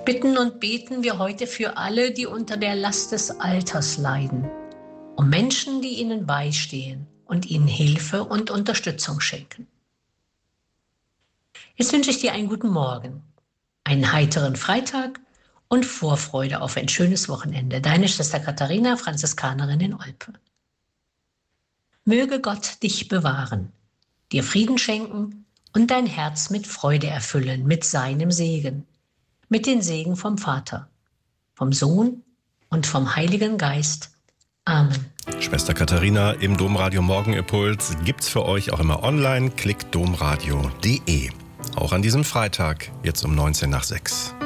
Bitten und beten wir heute für alle, die unter der Last des Alters leiden, um Menschen, die ihnen beistehen und ihnen Hilfe und Unterstützung schenken. Jetzt wünsche ich dir einen guten Morgen, einen heiteren Freitag und Vorfreude auf ein schönes Wochenende. Deine Schwester Katharina, Franziskanerin in Olpe. Möge Gott dich bewahren, dir Frieden schenken und dein Herz mit Freude erfüllen, mit seinem Segen, mit den Segen vom Vater, vom Sohn und vom Heiligen Geist. Amen. Schwester Katharina im Domradio Morgenimpuls gibt's für euch auch immer online. Klickt domradio.de. Auch an diesem Freitag, jetzt um 19 nach 6.